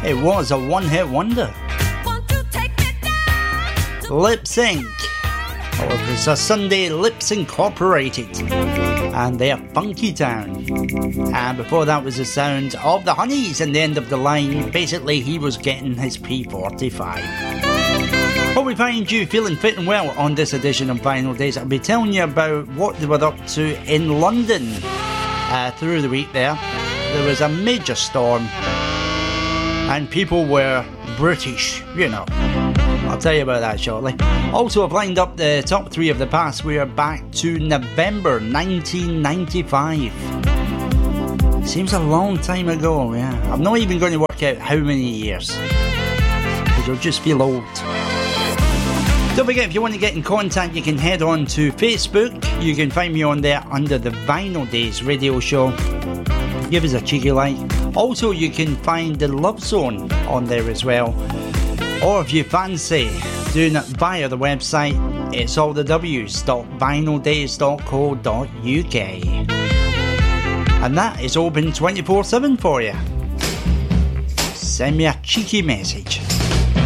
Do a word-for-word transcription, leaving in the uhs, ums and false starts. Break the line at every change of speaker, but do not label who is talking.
It was a one-hit wonder. Lip Sync. Oh, it was a Sunday Lips Incorporated. And they're Funky Town. And before that was the sound of the Honeys and the End of the Line. Basically, he was getting his P forty-five. Hope we find you feeling fit and well on this edition of Vinyl Days. I'll be telling you about what they were up to in London uh, through the week there. There was a major storm and people were British, you know. I'll tell you about that shortly. Also, I've lined up the top three of the past. We are back to November nineteen ninety-five. Seems a long time ago, yeah. I'm not even going to work out how many years, because you'll just feel old. Don't forget, if you want to get in contact, you can head on to Facebook. You can find me on there under the Vinyl Days radio show. Give us a cheeky like. Also, you can find the Love Zone on there as well. Or if you fancy doing it via the website, it's all the w's dot vinyl days dot co dot uk. And that is open twenty-four seven for you. Send me a cheeky message.